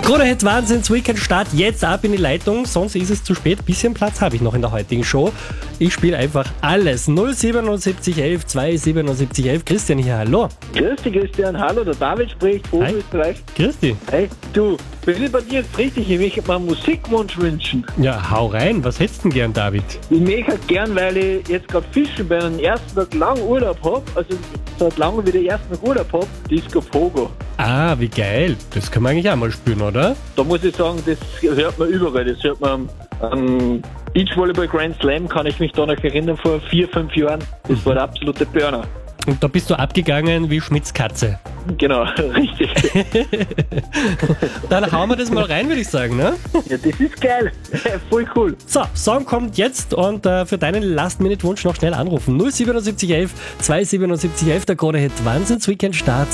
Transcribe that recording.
Krone-Hit Wahnsinns Weekend-Start jetzt ab in die Leitung, sonst ist es zu spät. Bisschen Platz habe ich noch in der heutigen Show. Ich spiele einfach alles. 07711 27711. Christian hier, hallo. Grüß dich, Christian. Hallo, der David spricht, Oberösterreich. Grüß dich. Hey, du, bin ich bei dir jetzt richtig? Ich möchte mir einen Musikwunsch wünschen. Ja, hau rein. Was hättest du denn gern, David? Ich möchte halt gern, weil ich jetzt gerade fischen bin und den ersten Tag lang Urlaub habe, also seit langem wieder den ersten Tag Urlaub habe, Disco Pogo. Ah, wie geil. Das können wir eigentlich auch mal spüren, oder? Da muss ich sagen, das hört man überall. Das hört man am Beachvolleyball Grand Slam, kann ich mich da noch erinnern, vor 4-5 Jahren. Das war der absolute Burner. Und da bist du abgegangen wie Schmidts Katze. Genau, richtig. Dann hauen wir das mal rein, würde ich sagen, ne? Ja, das ist geil. Voll cool. So, Song kommt jetzt und für deinen Last-Minute-Wunsch noch schnell anrufen. 07711 27711, der Krone-Hit Wahnsinns Weekend-Start.